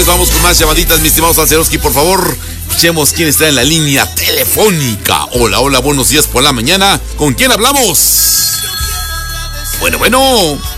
Vamos con más llamaditas, mi estimado Salceroski, por favor. Escuchemos quién está en la línea telefónica. Hola, buenos días por la mañana. ¿Con quién hablamos? Bueno.